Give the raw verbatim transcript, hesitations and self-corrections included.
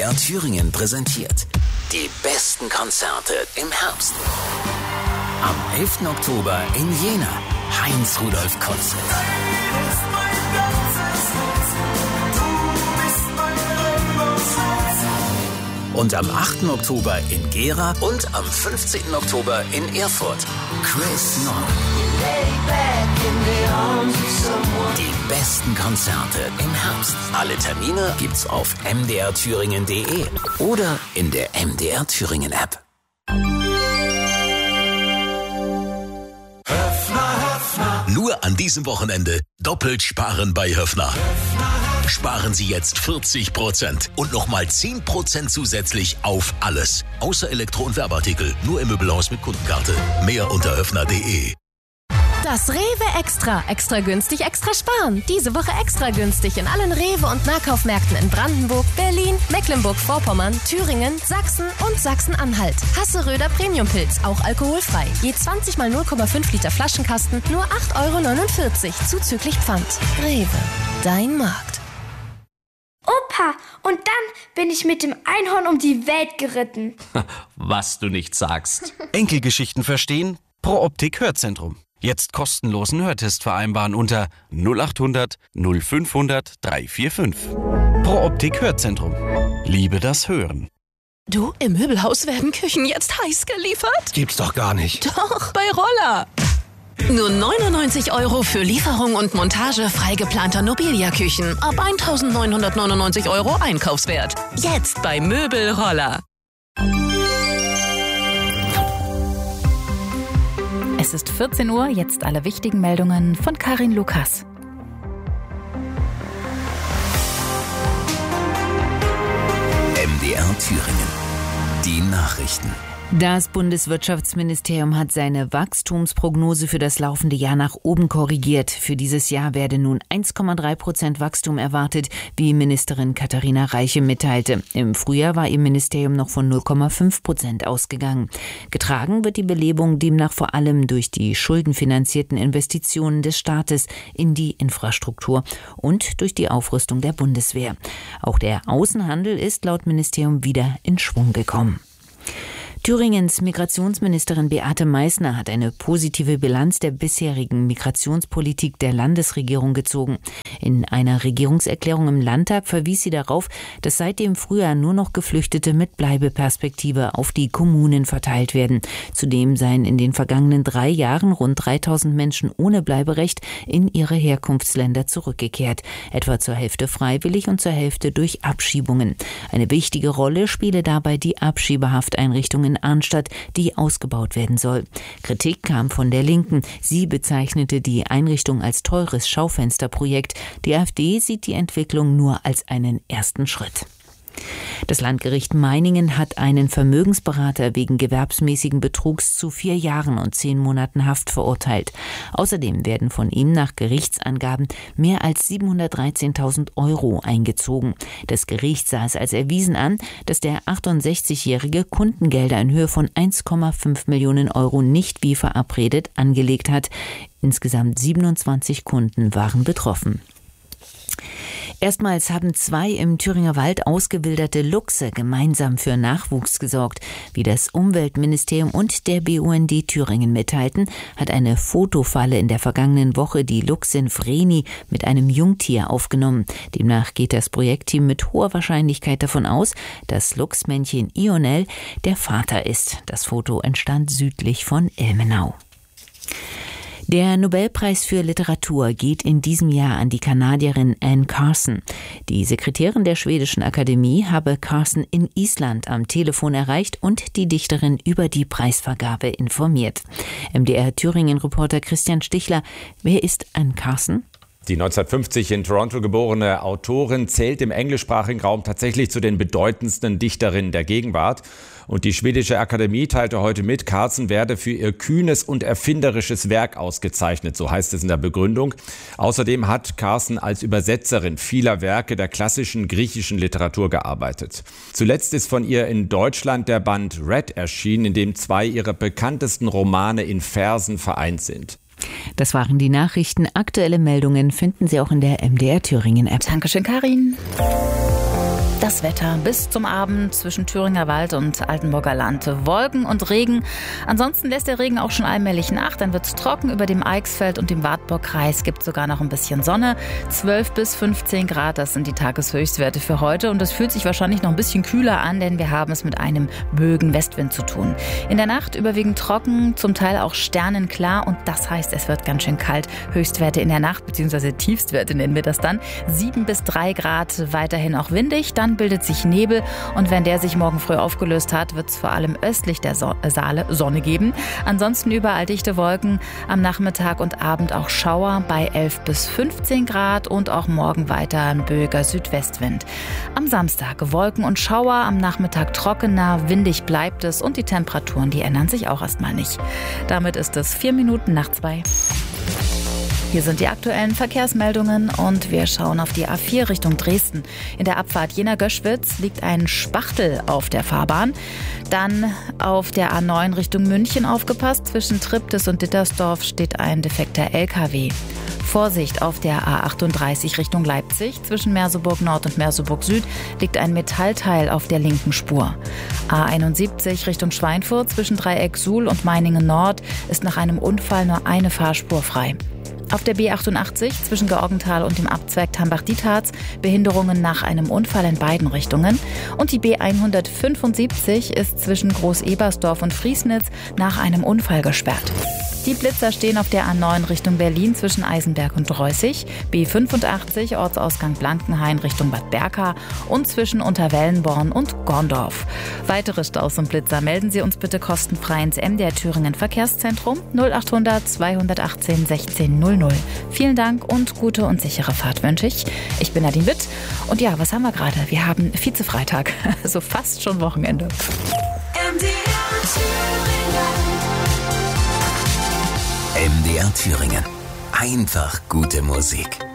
R Thüringen präsentiert die besten Konzerte im Herbst. Am elften Oktober in Jena, Heinz-Rudolf-Konzert. Und am achten Oktober in Gera und am fünfzehnten Oktober in Erfurt, Chris Nord. Die besten Konzerte im Herbst. Alle Termine gibt's auf m d r thüringen punkt d e oder in der M D R Thüringen App. Nur an diesem Wochenende doppelt sparen bei Höffner. Sparen Sie jetzt vierzig Prozent und nochmal zehn Prozent zusätzlich auf alles. Außer Elektro- und Werbeartikel. Nur im Möbelhaus mit Kundenkarte. Mehr unter höffner punkt d e. Das Rewe Extra. Extra günstig, extra sparen. Diese Woche extra günstig in allen Rewe- und Nahkaufmärkten in Brandenburg, Berlin, Mecklenburg-Vorpommern, Thüringen, Sachsen und Sachsen-Anhalt. Hasseröder Premiumpilz, auch alkoholfrei. Je zwanzig mal null Komma fünf Liter Flaschenkasten, nur acht Euro neunundvierzig, zuzüglich Pfand. Rewe, dein Markt. Opa, und dann bin ich mit dem Einhorn um die Welt geritten. Was du nicht sagst. Enkelgeschichten verstehen? Pro Optik Hörzentrum. Jetzt kostenlosen Hörtest vereinbaren unter null acht hundert null fünfhundert dreihundertfünfundvierzig. Pro Optik Hörzentrum. Liebe das Hören. Du, im Möbelhaus werden Küchen jetzt heiß geliefert? Gibt's doch gar nicht. Doch, bei Roller. Nur neunundneunzig Euro für Lieferung und Montage frei geplanter Nobilia-Küchen. Ab eintausendneunhundertneunundneunzig Euro Einkaufswert. Jetzt bei Möbelroller. Es ist vierzehn Uhr, jetzt alle wichtigen Meldungen von Karin Lukas. M D R Thüringen. Die Nachrichten. Das Bundeswirtschaftsministerium hat seine Wachstumsprognose für das laufende Jahr nach oben korrigiert. Für dieses Jahr werde nun eins Komma drei Prozent Wachstum erwartet, wie Ministerin Katharina Reiche mitteilte. Im Frühjahr war ihr Ministerium noch von null Komma fünf Prozent ausgegangen. Getragen wird die Belebung demnach vor allem durch die schuldenfinanzierten Investitionen des Staates in die Infrastruktur und durch die Aufrüstung der Bundeswehr. Auch der Außenhandel ist laut Ministerium wieder in Schwung gekommen. Thüringens Migrationsministerin Beate Meißner hat eine positive Bilanz der bisherigen Migrationspolitik der Landesregierung gezogen. In einer Regierungserklärung im Landtag verwies sie darauf, dass seit dem Frühjahr nur noch Geflüchtete mit Bleibeperspektive auf die Kommunen verteilt werden. Zudem seien in den vergangenen drei Jahren rund dreitausend Menschen ohne Bleiberecht in ihre Herkunftsländer zurückgekehrt. Etwa zur Hälfte freiwillig und zur Hälfte durch Abschiebungen. Eine wichtige Rolle spiele dabei die Abschiebehafteinrichtung in Arnstadt, die ausgebaut werden soll. Kritik kam von der Linken. Sie bezeichnete die Einrichtung als teures Schaufensterprojekt. Die AfD sieht die Entwicklung nur als einen ersten Schritt. Das Landgericht Meiningen hat einen Vermögensberater wegen gewerbsmäßigen Betrugs zu vier Jahren und zehn Monaten Haft verurteilt. Außerdem werden von ihm nach Gerichtsangaben mehr als siebenhundertdreizehntausend Euro eingezogen. Das Gericht sah es als erwiesen an, dass der achtundsechzigjährige Kundengelder in Höhe von eins Komma fünf Millionen Euro nicht wie verabredet angelegt hat. Insgesamt siebenundzwanzig Kunden waren betroffen. Erstmals haben zwei im Thüringer Wald ausgewilderte Luchse gemeinsam für Nachwuchs gesorgt. Wie das Umweltministerium und der B U N D Thüringen mitteilten, hat eine Fotofalle in der vergangenen Woche die Luchsin Vreni mit einem Jungtier aufgenommen. Demnach geht das Projektteam mit hoher Wahrscheinlichkeit davon aus, dass Luchsmännchen Ionel der Vater ist. Das Foto entstand südlich von Ilmenau. Der Nobelpreis für Literatur geht in diesem Jahr an die Kanadierin Anne Carson. Die Sekretärin der schwedischen Akademie habe Carson in Island am Telefon erreicht und die Dichterin über die Preisvergabe informiert. M D R Thüringen-Reporter Christian Stichler, wer ist Anne Carson? Die neunzehnhundertfünfzig in Toronto geborene Autorin zählt im englischsprachigen Raum tatsächlich zu den bedeutendsten Dichterinnen der Gegenwart. Und die schwedische Akademie teilte heute mit, Carson werde für ihr kühnes und erfinderisches Werk ausgezeichnet, so heißt es in der Begründung. Außerdem hat Carson als Übersetzerin vieler Werke der klassischen griechischen Literatur gearbeitet. Zuletzt ist von ihr in Deutschland der Band Red erschienen, in dem zwei ihrer bekanntesten Romane in Versen vereint sind. Das waren die Nachrichten. Aktuelle Meldungen finden Sie auch in der M D R Thüringen App. Dankeschön, Karin. Das Wetter bis zum Abend zwischen Thüringer Wald und Altenburger Land. Wolken und Regen. Ansonsten lässt der Regen auch schon allmählich nach. Dann wird es trocken. Über dem Eichsfeld und dem Wartburgkreis gibt sogar noch ein bisschen Sonne. zwölf bis fünfzehn Grad, das sind die Tageshöchstwerte für heute. Und es fühlt sich wahrscheinlich noch ein bisschen kühler an, denn wir haben es mit einem böigen Westwind zu tun. In der Nacht überwiegend trocken, zum Teil auch sternenklar. Und das heißt, es wird ganz schön kalt. Höchstwerte in der Nacht, beziehungsweise Tiefstwerte nennen wir das dann. sieben bis drei Grad, weiterhin auch windig. Dann bildet sich Nebel und wenn der sich morgen früh aufgelöst hat, wird es vor allem östlich der so- Saale Sonne geben. Ansonsten überall dichte Wolken, am Nachmittag und Abend auch Schauer bei elf bis fünfzehn Grad und auch morgen weiter ein böiger Südwestwind. Am Samstag Wolken und Schauer, am Nachmittag trockener, windig bleibt es und die Temperaturen, die ändern sich auch erstmal nicht. Damit ist es vier Minuten nach zwei. Hier sind die aktuellen Verkehrsmeldungen und wir schauen auf die A vier Richtung Dresden. In der Abfahrt Jena-Göschwitz liegt ein Spachtel auf der Fahrbahn. Dann auf der A neun Richtung München aufgepasst. Zwischen Triptis und Dittersdorf steht ein defekter L K W. Vorsicht auf der A achtunddreißig Richtung Leipzig. Zwischen Merseburg Nord und Merseburg Süd liegt ein Metallteil auf der linken Spur. A einundsiebzig Richtung Schweinfurt. Zwischen Dreieck Suhl und Meiningen Nord ist nach einem Unfall nur eine Fahrspur frei. Auf der B achtundachtzig zwischen Georgenthal und dem Abzweig Tambach-Dietharz Behinderungen nach einem Unfall in beiden Richtungen. Und die B hundertfünfundsiebzig ist zwischen Groß-Ebersdorf und Friesnitz nach einem Unfall gesperrt. Die Blitzer stehen auf der A neun Richtung Berlin zwischen Eisenberg und Dreußig, B fünfundachtzig Ortsausgang Blankenhain Richtung Bad Berka und zwischen Unterwellenborn und Gorndorf. Weitere Staus und Blitzer melden Sie uns bitte kostenfrei ins M D R Thüringen Verkehrszentrum null achthundert zweihundertachtzehn sechzehn null null. Vielen Dank und gute und sichere Fahrt wünsche ich. Ich bin Nadine Witt und ja, was haben wir gerade? Wir haben Vize-Freitag, also fast schon Wochenende. M D R Thüringen. M D R Thüringen. Einfach gute Musik.